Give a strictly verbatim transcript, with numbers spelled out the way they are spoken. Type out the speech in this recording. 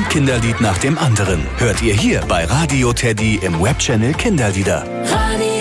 Kinderlied nach dem anderen hört ihr hier bei Radio Teddy im Webchannel Kinderlieder. Radio